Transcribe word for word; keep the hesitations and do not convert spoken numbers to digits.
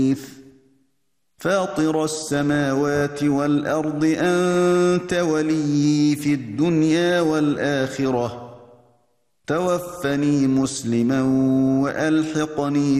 فاطر السماوات والأرض أنت وليي في الدنيا والآخرة توفني مسلما وألحقني